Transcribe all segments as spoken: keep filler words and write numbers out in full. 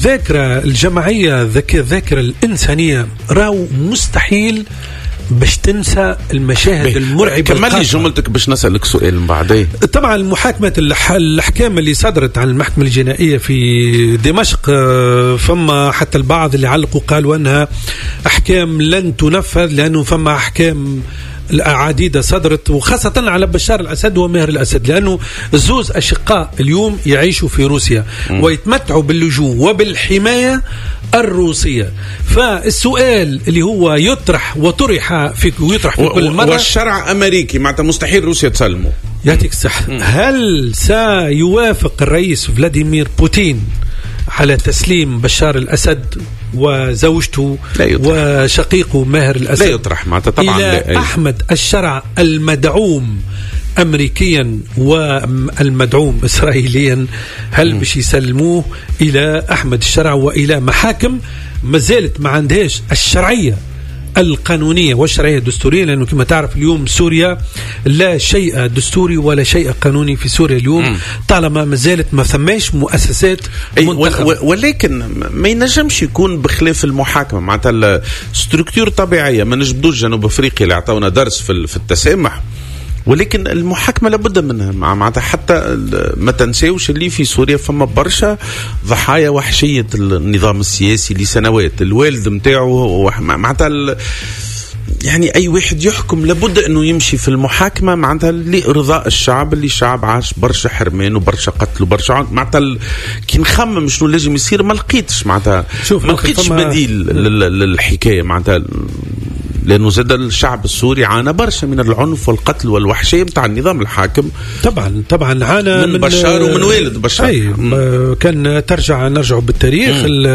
ذاكرة الجماعية، الذاكرة الإنسانية راو مستحيل باش تنسى المشاهد المرعبة. كملي جملتك باش نسألك سؤال من بعدين. طبعا المحاكمة الأحكام اللي صدرت عن المحكمة الجنائية في دمشق، فما حتى البعض اللي علقوا قالوا أنها أحكام لن تنفذ لأنه فما أحكام عديدة صدرت، وخاصة على بشار الأسد وماهر الأسد، لأنه الزوز أشقاء اليوم يعيشوا في روسيا م. ويتمتعوا باللجوء وبالحماية الروسية. فالسؤال اللي هو يطرح وطرح في ويطرح في كل مرة، والشرع أمريكي معناتها مستحيل روسيا تسلمه. يعطيك الصحة. هل سيوافق الرئيس فلاديمير بوتين على تسليم بشار الأسد وزوجته وشقيقه ماهر الأسد لا يطرح معناتها طبعا إلى أحمد الشرع المدعوم أمريكيا والمدعوم إسرائيليا؟ هل باش يسلموه إلى أحمد الشرع وإلى محاكم ما زالت ما عندهاش الشرعية القانونية والشرعية الدستورية؟ لأنه كما تعرف اليوم سوريا لا شيء دستوري ولا شيء قانوني في سوريا اليوم م. طالما ما زالت ما ثماش مؤسسات منتخبة. ولكن ما ينجمش يكون بخلاف المحاكمة معناتها الستركتور طبيعية. ما نجبدوش جنوب أفريقيا اللي أعطونا درس في التسامح، ولكن المحاكمة لابد منها معناتها. حتى ما تنساوش اللي في سوريا فما برشا ضحايا وحشية النظام السياسي لسنوات. الوالد متاعه معناتها يعني أي واحد يحكم لابد أنه يمشي في المحاكمة معناتها لإرضاء الشعب، اللي شعب عاش برشا حرمان وبرشا قتل وبرشا عنف. معناتها كي نخمم شنو لازم يصير ما لقيتش معناتها ما لقيتش بديل للحكاية معناتها، لأنه زاد الشعب السوري عانى برشا من العنف والقتل والوحشية متاع النظام الحاكم. طبعا طبعا عانى من, من بشار ومن والد بشار. أي كان ترجع نرجع بالتاريخ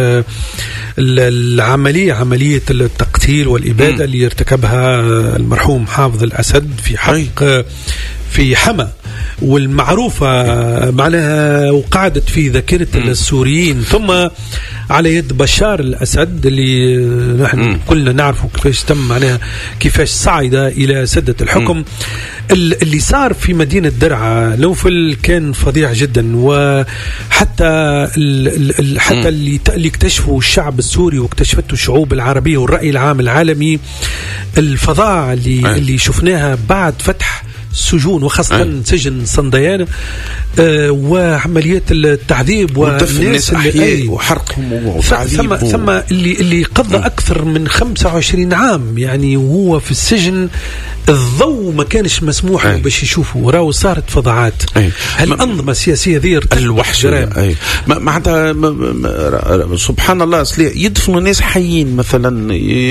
العملية عملية التقتيل والإبادة م. اللي ارتكبها المرحوم حافظ الأسد في حق أي. في حما، والمعروفة معناها وقعدت في ذاكرة السوريين، ثم على يد بشار الأسد اللي نحن م. كلنا نعرفه كيفاش تم معناها كيفاش صعد إلى سدة الحكم. م. اللي صار في مدينة درعا نوفل كان فظيع جدا، وحتى ال ال حتى اللي اللي اكتشفوا الشعب السوري واكتشفته الشعوب العربية والرأي العام العالمي الفظاعة اللي أي. اللي شفناها بعد فتح السجون وخاصة أي. سجن صنديان، آه وعمليات التعذيب والناس أحياء وحرقهم وتعذيب ثم ثم اللي اللي قضى أكثر من خمسة وعشرين عام يعني وهو في السجن، الضوء ما كانش مسموح له باش يشوفوا، راهو صارت فظاعات. هالأنظمة السياسية ذي الوحشة معناتها سبحان الله يدفنوا ناس حيين مثلا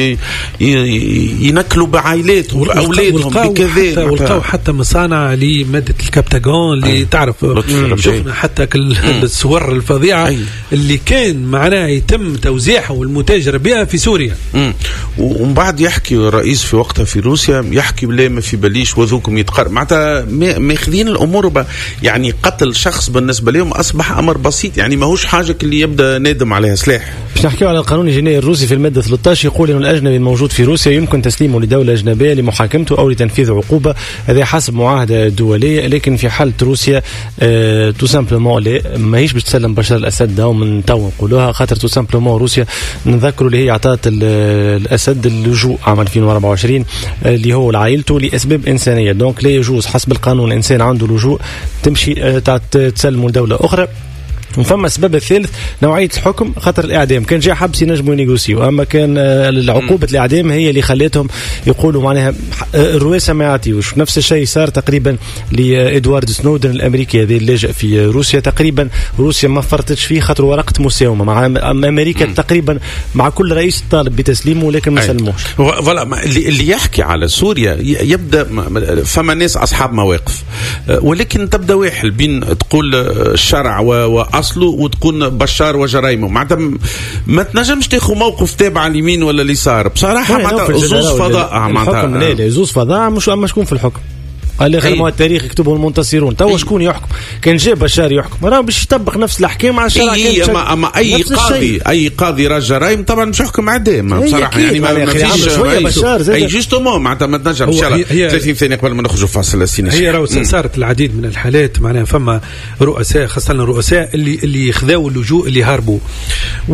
ينكلوا بعائلاتهم وأولادهم بكذا، ولقاو حتى مصانع لمادة الكبتاغون اللي تعرف شفنا حتى الصور الفظيعة أي. اللي كان معناه يتم توزيعها والمتاجرة بها في سوريا. ومن بعد يحكي الرئيس في وقتها في روسيا يحكي بلا ما في باليش وذوكم يتقر معناتها ماخذين الأمور يعني قتل شخص بالنسبة لهم أصبح أمر بسيط، يعني ما هوش حاجة اللي يبدأ نادم عليها سلاح. باش نحكيو على القانون الجنائي الروسي في المادة ثلاثة عشر يقول أن الأجنبي الموجود في روسيا يمكن تسليمه لدولة أجنبية لمحاكمته أو لتنفيذ عقوبة، هذا حسب معاهدة دولية. لكن في حالة روسيا اه تو سامبلومون ما هيش باش تسلم بشار الأسد ده ومن تو نقولوها، خاطر تو سامبلومون روسيا نذكروا اللي هي عطات الأسد اللجوء عام ألفين وأربعة وعشرين اللي هو لعائلته لأسباب إنسانية، دونك لا يجوز حسب القانون إنسان عنده لجوء تمشي اه تسلمه لدولة أخرى. وفما السبب الثالث نوعية الحكم، خاطر الإعدام كان جاء حبس ينجموا ينيغوسيو، أما كان العقوبة الإعدام هي اللي خلتهم يقولوا معناها الرواسة ما يعطيوش. نفس الشيء صار تقريبا لإدوارد سنودن الأمريكي هذا اللاجئ في روسيا، تقريبا روسيا ما فرطتش فيه خاطر ورقة مساومة مع أمريكا تقريبا مع كل رئيس طالب بتسليمه لكن ما سلموش. فوالا اللي اللي يحكي على سوريا يبدأ فما ناس أصحاب مواقف، ولكن تبدأ واحد بين تقول الشرع و أصله وتكون بشار وجرائمه، معناتها ما تنجمش تاخذ موقف تابع اليمين ولا اليسار بصراحة. معناتها زوز فضاء، معناتها زوز فضاء مش أما شكون في الحكم قال لي ما التاريخ يكتبه المنتصرون. تو شكون يحكم؟ كان جاء بشار يحكم راه باش يطبق نفس الاحكام على الشرع. اي اما, أما اي قاضي اي قاضي راجل جرايم طبعا مش يحكم اعدام بصراحه يعني ما فيش شويه بشار اي جوستومون معناتها ما تنجم ان شاء الله ثلاثين ثانيه قبل ما نخرجوا فاصل السينما. هي راهو صارت العديد من الحالات معناها فما رؤساء خاصه الرؤساء اللي اللي خذاوا اللجوء اللي هربوا